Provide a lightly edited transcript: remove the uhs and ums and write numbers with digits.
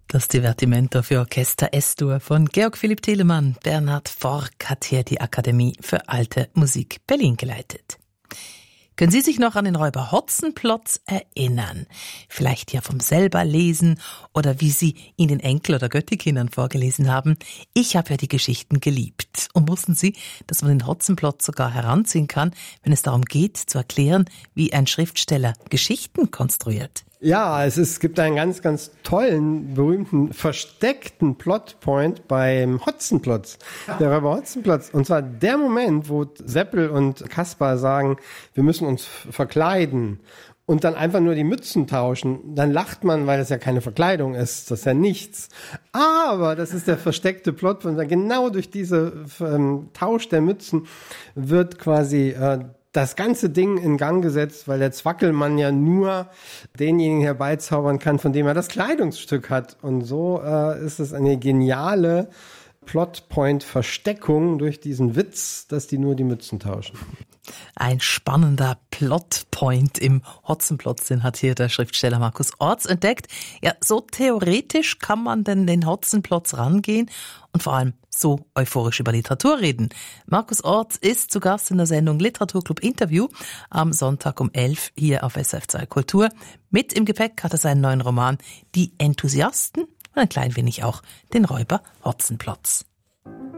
Das Divertimento für Orchester S-Dur von Georg Philipp Telemann. Bernhard Forck hat hier die Akademie für Alte Musik Berlin geleitet. Können Sie sich noch an den Räuber Hotzenplotz erinnern? Vielleicht ja vom selber lesen oder wie Sie ihn den Enkel- oder Göttikindern vorgelesen haben. Ich habe ja die Geschichten geliebt. Und wussten Sie, dass man den Hotzenplotz sogar heranziehen kann, wenn es darum geht, zu erklären, wie ein Schriftsteller Geschichten konstruiert? Ja, es gibt einen ganz, ganz tollen, berühmten, versteckten Plotpoint beim Hotzenplotz. Der Räuber Hotzenplotz. Und zwar der Moment, wo Seppel und Kaspar sagen, wir müssen uns verkleiden und dann einfach nur die Mützen tauschen. Dann lacht man, weil das ja keine Verkleidung ist. Das ist ja nichts. Aber das ist der versteckte Plotpoint. Genau durch diese Tausch der Mützen wird quasi das ganze Ding in Gang gesetzt, weil der Zwackelmann ja nur denjenigen herbeizaubern kann, von dem er das Kleidungsstück hat. Und so ist es eine geniale Plotpoint-Versteckung durch diesen Witz, dass die nur die Mützen tauschen. Ein spannender Plotpoint im Hotzenplotz, den hat hier der Schriftsteller Markus Orts entdeckt. Ja, so theoretisch kann man denn den Hotzenplotz rangehen und vor allem so euphorisch über Literatur reden. Markus Orts ist zu Gast in der Sendung Literaturclub Interview am Sonntag um 11 hier auf SRF2 Kultur. Mit im Gepäck hat er seinen neuen Roman Die Enthusiasten und ein klein wenig auch den Räuber Hotzenplotz.